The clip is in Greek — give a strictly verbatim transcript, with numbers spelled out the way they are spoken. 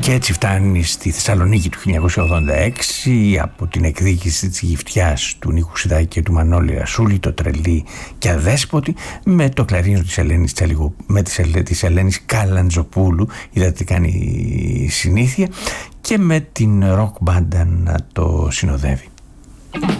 Και έτσι φτάνει στη Θεσσαλονίκη του χίλια εννιακόσια ογδόντα έξι από την εκδίκηση της Γυφτιάς του Νίκου Σιδάκη και του Μανώλη Ρασούλη, το Τρελή και Αδέσποτη, με το κλαρίνο της Ελένης Τσαλιγο, με της, της Ελένης Καλαντζοπούλου, είδατε τι κάνει συνήθεια, και με την ροκ μπάντα να το συνοδεύει.